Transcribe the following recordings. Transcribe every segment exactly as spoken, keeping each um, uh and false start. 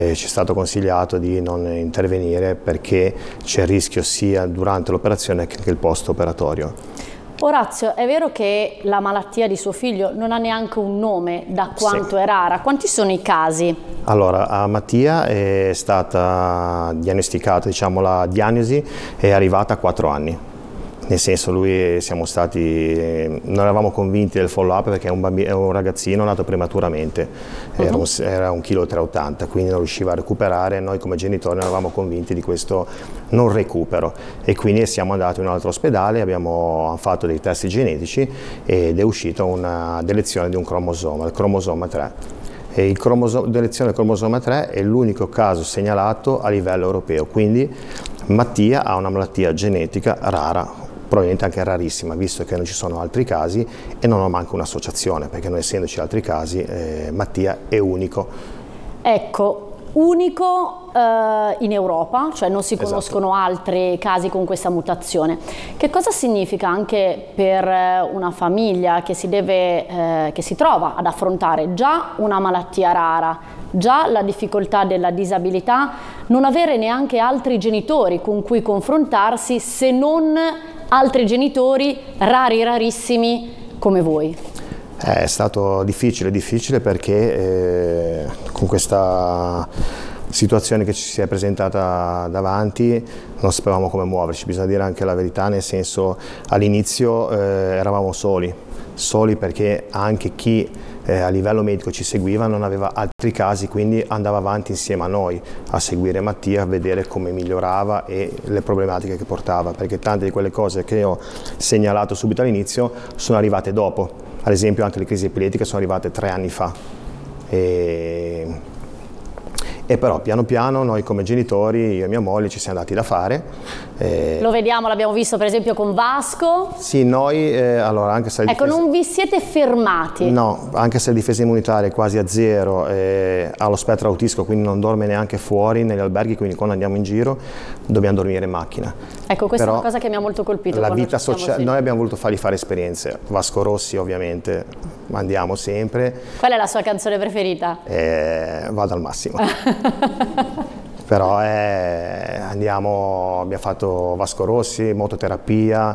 E ci è stato consigliato di non intervenire perché c'è il rischio sia durante l'operazione che il post-operatorio. Orazio, è vero che la malattia di suo figlio non ha neanche un nome, da quanto Sì. è rara? Quanti sono i casi? Allora, a Mattia è stata diagnosticata, diciamo, la diagnosi è arrivata a quattro anni. Nel senso, lui siamo stati, non eravamo convinti del follow up perché è un, bambino, è un ragazzino nato prematuramente, uh-huh. era, un, era un chilo e trecentottanta, quindi non riusciva a recuperare. Noi come genitori non eravamo convinti di questo non recupero e quindi siamo andati in un altro ospedale, abbiamo fatto dei test genetici ed è uscita una delezione di un cromosoma, il cromosoma tre. E il cromosoma, delezione del cromosoma tre è l'unico caso segnalato a livello europeo, quindi Mattia ha una malattia genetica rara, probabilmente anche rarissima, visto che non ci sono altri casi e non ho manco un'associazione, perché non essendoci altri casi, eh, Mattia è unico. Ecco, unico eh, in Europa, cioè non si conoscono esatto. altri casi con questa mutazione. Che cosa significa anche per una famiglia che si, deve, eh, che si trova ad affrontare già una malattia rara, già la difficoltà della disabilità, non avere neanche altri genitori con cui confrontarsi, se non altri genitori rari, rarissimi come voi? È stato difficile, difficile perché eh, con questa situazione che ci si è presentata davanti non sapevamo come muoverci, bisogna dire anche la verità, nel senso all'inizio eh, eravamo soli, soli perché anche chi eh, a livello medico ci seguiva non aveva altri casi, quindi andava avanti insieme a noi a seguire Mattia, a vedere come migliorava e le problematiche che portava, perché tante di quelle cose che ho segnalato subito all'inizio sono arrivate dopo. Ad esempio anche le crisi epiletiche sono arrivate tre anni fa e, e però piano piano noi come genitori, io e mia moglie, ci siamo dati da fare. Eh, Lo vediamo, l'abbiamo visto per esempio con Vasco. Sì, noi, eh, allora anche se... Ecco, difesa, non vi siete fermati. No, anche se la difesa immunitaria è quasi a zero, eh, ha lo spettro autistico, quindi non dorme neanche fuori negli alberghi, quindi quando andiamo in giro dobbiamo dormire in macchina. Ecco, questa Però è una cosa che mi ha molto colpito. La vita sociale, noi abbiamo voluto fargli fare esperienze. Vasco Rossi ovviamente mandiamo sempre. Qual è la sua canzone preferita? Eh, vado al massimo. Però eh, andiamo, abbiamo fatto Vasco Rossi, mototerapia,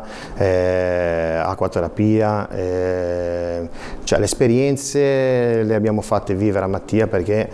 eh, acquaterapia, eh, cioè le esperienze le abbiamo fatte vivere a Mattia perché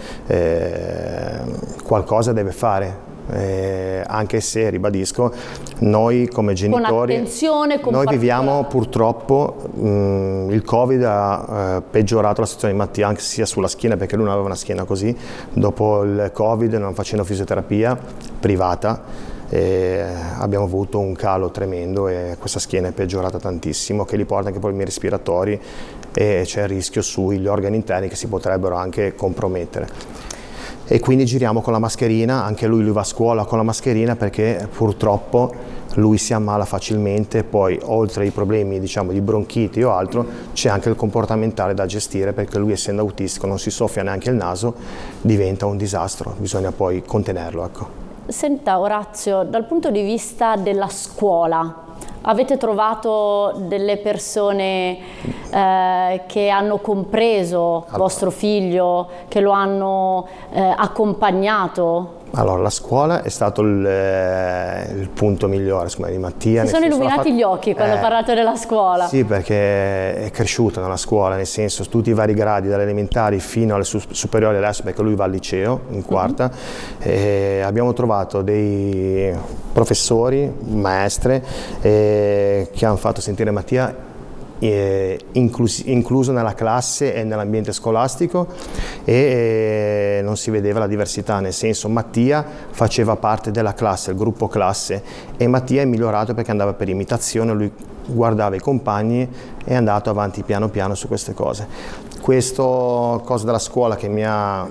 eh, qualcosa deve fare. Eh, anche se, ribadisco, noi come genitori, con attenzione, con noi viviamo purtroppo, mh, il Covid ha eh, peggiorato la situazione di Mattia anche sia sulla schiena, perché lui non aveva una schiena così, dopo il Covid, non facendo fisioterapia privata, eh, abbiamo avuto un calo tremendo e questa schiena è peggiorata tantissimo, che gli porta anche problemi respiratori e c'è il rischio sugli organi interni che si potrebbero anche compromettere. E quindi giriamo con la mascherina, anche lui, lui va a scuola con la mascherina perché purtroppo lui si ammala facilmente, poi oltre ai problemi diciamo di bronchiti o altro c'è anche il comportamentale da gestire perché lui essendo autistico non si soffia neanche il naso, diventa un disastro, bisogna poi contenerlo. Ecco. Senta Orazio, dal punto di vista della scuola, avete trovato delle persone eh, che hanno compreso allora. vostro figlio, che lo hanno eh, accompagnato? Allora, la scuola è stato il, eh, il punto migliore insomma, di Mattia. Si sono illuminati gli occhi quando eh, ho parlato della scuola. Sì, perché è cresciuta nella scuola, nel senso tutti i vari gradi, dalle elementari fino alle superiori adesso, perché lui va al liceo in quarta. Mm-hmm. E abbiamo trovato dei professori, maestre, eh, che hanno fatto sentire Mattia Eh, inclus- incluso nella classe e nell'ambiente scolastico e eh, non si vedeva la diversità, nel senso Mattia faceva parte della classe, il gruppo classe, e Mattia è migliorato perché andava per imitazione, lui guardava i compagni e è andato avanti piano piano su queste cose. Questo cosa della scuola che mi ha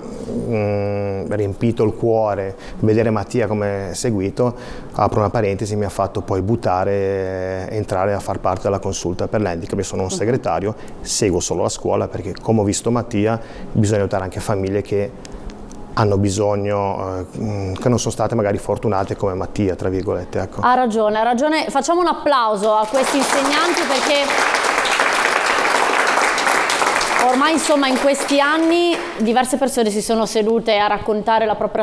mh, riempito il cuore, vedere Mattia come è seguito, apro una parentesi, mi ha fatto poi buttare, entrare a far parte della consulta per l'handicap. Io sono un segretario, seguo solo la scuola perché come ho visto Mattia bisogna aiutare anche famiglie che hanno bisogno, eh, che non sono state magari fortunate come Mattia, tra virgolette. Ecco. Ha ragione, ha ragione. Facciamo un applauso a questi insegnanti perché ormai insomma in questi anni diverse persone si sono sedute a raccontare la propria